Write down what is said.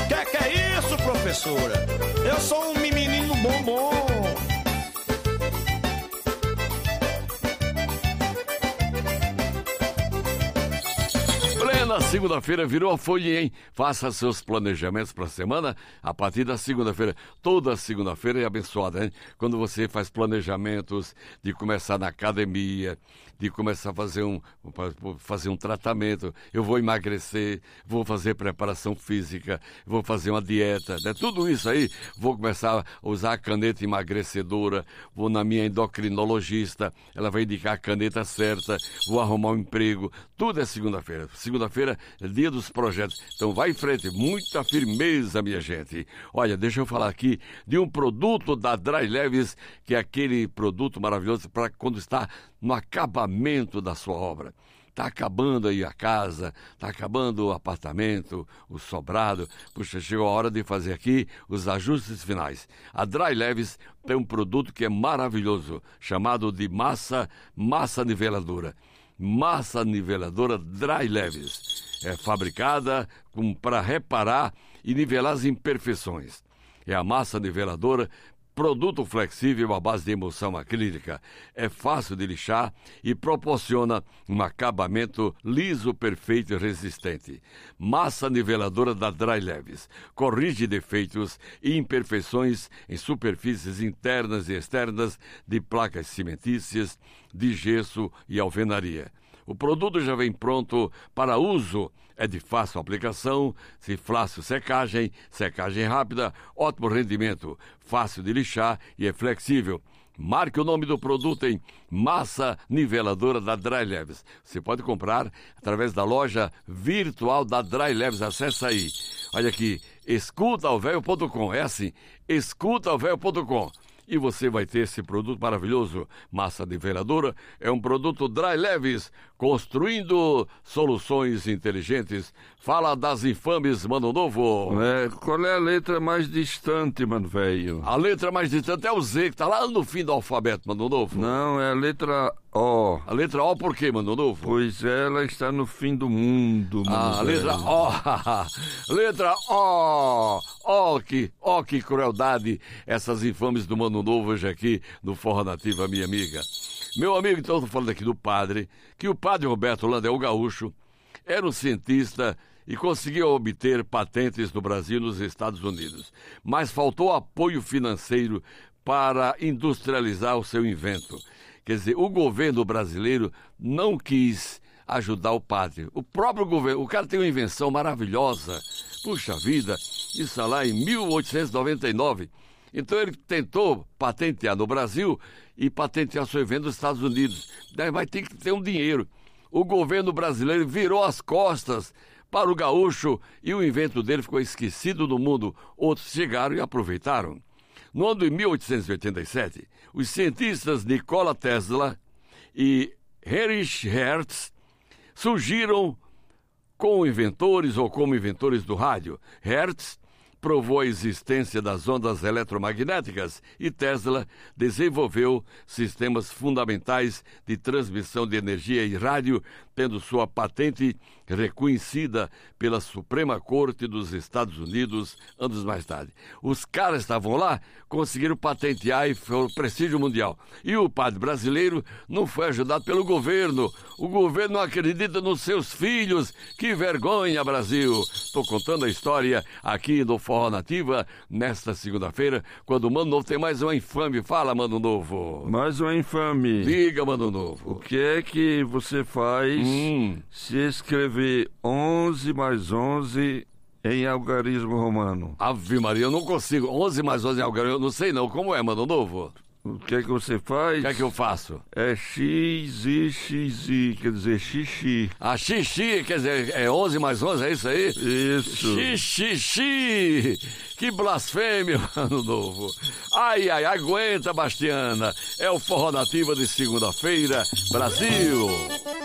Que é isso, professora? Eu sou um menino bombom. Plena segunda-feira, virou a folha, hein? Faça seus planejamentos para a semana a partir da segunda-feira. Toda segunda-feira é abençoada, hein? Quando você faz planejamentos de começar na academia, de começar a fazer um tratamento. Eu vou emagrecer, vou fazer preparação física, vou fazer uma dieta, né? Tudo isso aí, vou começar a usar a caneta emagrecedora, vou na minha endocrinologista, ela vai indicar a caneta certa, vou arrumar um emprego. Tudo é segunda-feira. Segunda-feira é dia dos projetos. Então vai em frente, muita firmeza, minha gente. Olha, deixa eu falar aqui de um produto da Dry Leves, que é aquele produto maravilhoso para quando está no acabamento da sua obra. Está acabando aí a casa, está acabando o apartamento, o sobrado. Puxa, chegou a hora de fazer aqui os ajustes finais. A Dry Leves tem um produto que é maravilhoso, chamado de massa niveladora. Massa niveladora Dry Leves. É fabricada para reparar e nivelar as imperfeições. É a massa niveladora, produto flexível à base de emulsão acrílica. É fácil de lixar e proporciona um acabamento liso, perfeito e resistente. Massa niveladora da Dry Leves. Corrige defeitos e imperfeições em superfícies internas e externas de placas cimentícias, de gesso e alvenaria. O produto já vem pronto para uso. É de fácil aplicação, fácil secagem, secagem rápida, ótimo rendimento, fácil de lixar e é flexível. Marque o nome do produto em Massa Niveladora da Dry Leves. Você pode comprar através da loja virtual da Dry Leves. Acesse aí. Olha aqui, escutaovelho.com. É assim, escutaovelho.com. E você vai ter esse produto maravilhoso. Massa niveladora é um produto Dry Leves, construindo soluções inteligentes. Fala das infames, Mano Novo. Qual é a letra mais distante, mano velho? A letra mais distante é o Z, que tá lá no fim do alfabeto, Mano Novo. Não, é a letra O. A letra O por quê, Mano Novo? Pois ela está no fim do mundo, mano velho. Letra O. Letra O. Que crueldade. Essas infames do Mano Novo hoje aqui no Forró Nativa, minha amiga. Meu amigo, então, estou falando aqui do padre, que o padre Roberto Landel Gaúcho era um cientista e conseguiu obter patentes no Brasil e nos Estados Unidos. Mas faltou apoio financeiro para industrializar o seu invento. Quer dizer, o governo brasileiro não quis ajudar o padre. O próprio governo, o cara tem uma invenção maravilhosa. Puxa vida, isso lá em 1899. Então ele tentou patentear no Brasil e patentear seu invento nos Estados Unidos. Daí vai ter que ter um dinheiro. O governo brasileiro virou as costas para o gaúcho e o invento dele ficou esquecido no mundo. Outros chegaram e aproveitaram. No ano de 1887, os cientistas Nikola Tesla e Heinrich Hertz surgiram como inventores do rádio. Hertz provou a existência das ondas eletromagnéticas e Tesla desenvolveu sistemas fundamentais de transmissão de energia e rádio, tendo sua patente reconhecida pela Suprema Corte dos Estados Unidos anos mais tarde. Os caras estavam lá, conseguiram patentear e foi o prestígio mundial. E o padre brasileiro não foi ajudado pelo governo. O governo não acredita nos seus filhos. Que vergonha, Brasil! Estou contando a história aqui no Forró Nativa, nesta segunda-feira, quando o Mano Novo tem mais uma infame. Fala, Mano Novo. Mais uma infame. Diga, Mano Novo. O que é que você faz se escrever 11 mais 11 em algarismo romano? Ave Maria, eu não consigo. 11 mais 11 em algarismo, eu não sei não. Como é, Mano Novo? O que é que você faz? O que é que eu faço? É X, I, X, I, quer dizer, xixi. Ah, xixi, quer dizer, é 11 mais 11, é isso aí? Isso. Xixi. Que blasfêmia, Mano Novo. Ai, aguenta, Bastiana. É o Forró Nativa de segunda-feira, Brasil.